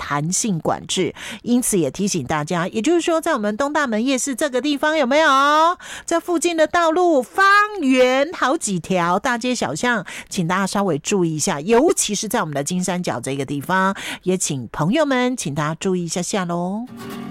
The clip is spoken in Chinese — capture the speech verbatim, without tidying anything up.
弹性管制，因此也提醒大家，也就是说在我们东大门夜市这个地方有没有这附近的道路方圆好几条大街小巷，请大家稍微注意一下，尤其是在我们的金三角这个地方，也请朋友们请大家注意一下下咯。